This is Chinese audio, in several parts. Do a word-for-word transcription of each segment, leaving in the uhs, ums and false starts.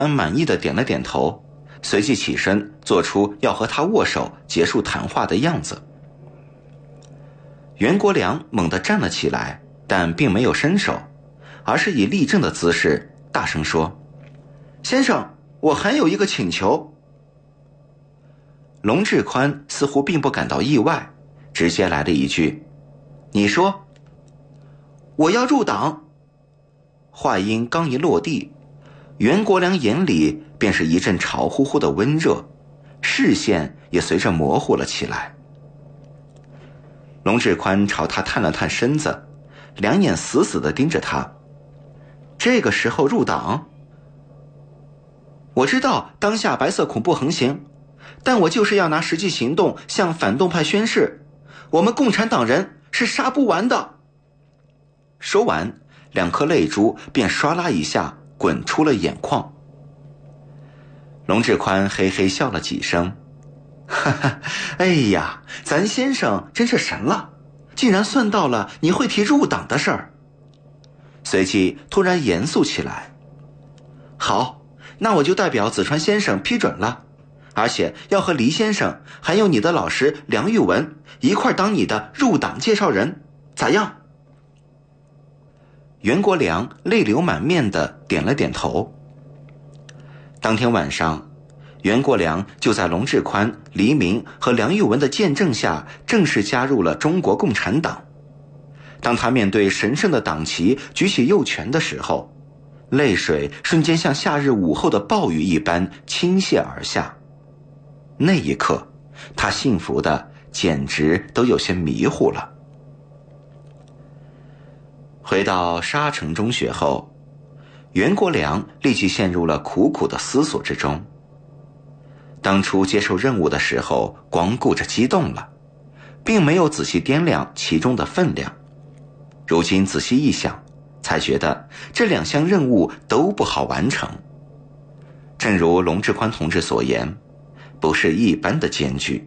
嗯满意的点了点头，随即起身做出要和他握手结束谈话的样子。袁国良猛地站了起来，但并没有伸手，而是以立正的姿势大声说：先生，我还有一个请求。龙志宽似乎并不感到意外，直接来了一句：你说。我要入党。话音刚一落地，袁国良眼里便是一阵潮乎乎的温热，视线也随着模糊了起来。龙志宽朝他探了探身子，两眼死死地盯着他。这个时候入党？我知道当下白色恐怖横行，但我就是要拿实际行动向反动派宣示，我们共产党人是杀不完的。说完，两颗泪珠便唰啦一下滚出了眼眶。龙志宽嘿嘿笑了几声，哈哈，哎呀，咱先生真是神了，竟然算到了你会提入党的事儿。随即突然严肃起来，好，那我就代表子川先生批准了，而且要和黎先生还有你的老师梁玉文一块当你的入党介绍人，咋样？袁国良泪流满面地点了点头。当天晚上，袁国良就在龙志宽、黎明和梁玉文的见证下正式加入了中国共产党。当他面对神圣的党旗举起右拳的时候，泪水瞬间像夏日午后的暴雨一般倾泻而下。那一刻，他幸福的简直都有些迷糊了。回到沙城中学后，袁国良立即陷入了苦苦的思索之中。当初接受任务的时候光顾着激动了，并没有仔细掂量其中的分量。如今仔细一想，才觉得这两项任务都不好完成。正如龙志宽同志所言，不是一般的艰巨。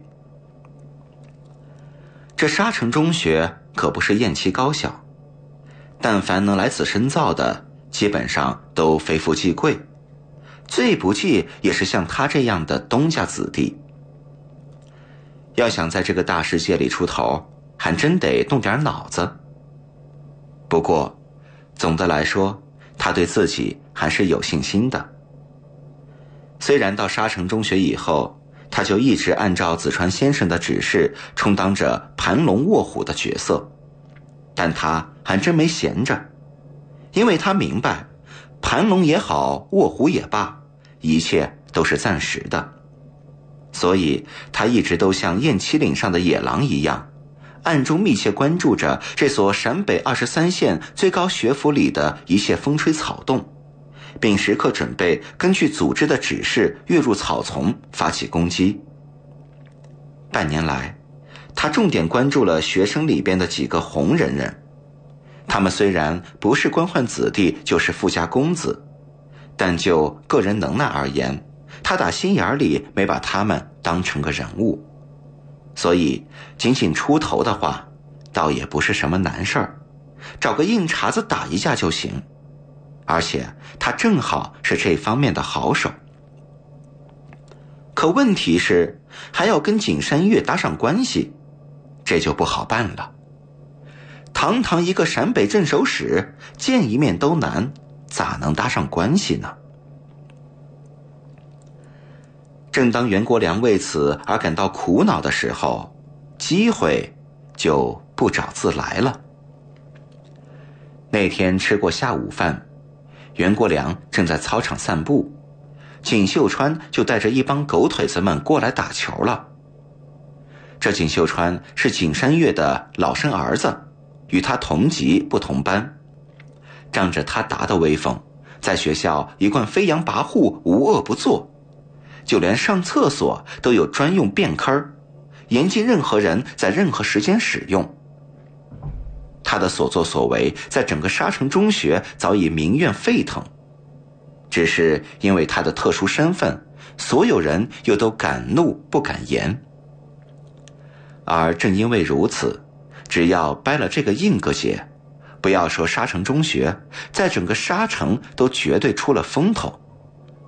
这沙城中学可不是燕齐高校，但凡能来此深造的，基本上都非富即贵，最不济也是像他这样的东家子弟。要想在这个大世界里出头，还真得动点脑子。不过总的来说，他对自己还是有信心的。虽然到沙城中学以后，他就一直按照子川先生的指示充当着盘龙卧虎的角色，但他还真没闲着，因为他明白，盘龙也好，卧虎也罢，一切都是暂时的。所以他一直都像雁栖岭上的野狼一样，暗中密切关注着这所陕北二十三县最高学府里的一切风吹草动，并时刻准备根据组织的指示跃入草丛发起攻击。半年来，他重点关注了学生里边的几个红人人，他们虽然不是官宦子弟就是富家公子，但就个人能耐而言，他打心眼里没把他们当成个人物，所以仅仅出头的话倒也不是什么难事儿，找个硬茬子打一架就行，而且他正好是这方面的好手。可问题是还要跟景山月搭上关系，这就不好办了。堂堂一个陕北镇守使，见一面都难，咋能搭上关系呢？正当袁国良为此而感到苦恼的时候，机会就不找自来了。那天吃过下午饭，袁国良正在操场散步，景秀川就带着一帮狗腿子们过来打球了。这景秀川是景山月的老生儿子，与他同级不同班，仗着他达的威风，在学校一贯飞扬跋扈，无恶不作，就连上厕所都有专用便坑，严禁任何人在任何时间使用。他的所作所为在整个沙城中学早已民怨沸腾，只是因为他的特殊身份，所有人又都敢怒不敢言。而正因为如此，只要掰了这个硬个结，不要说沙城中学，在整个沙城都绝对出了风头。